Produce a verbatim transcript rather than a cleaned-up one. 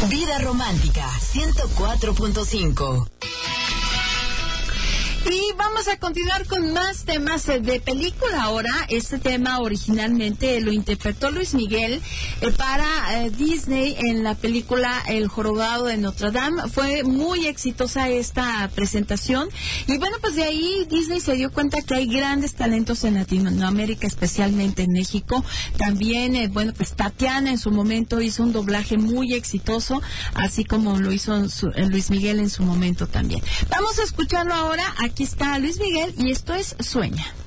Vida Romántica ciento cuatro punto cinco. Y vamos a continuar con más temas de película ahora. Este tema originalmente lo interpretó Luis Miguel eh, para eh, Disney en la película El Jorobado de Notre Dame. Fue muy exitosa esta presentación. Y bueno, pues de ahí Disney se dio cuenta que hay grandes talentos en Latinoamérica, especialmente en México. También, eh, bueno, pues Tatiana en su momento hizo un doblaje muy exitoso, así como lo hizo su, eh, Luis Miguel en su momento también. Vamos a escucharlo ahora. Aquí está Luis Miguel y esto es Sueña.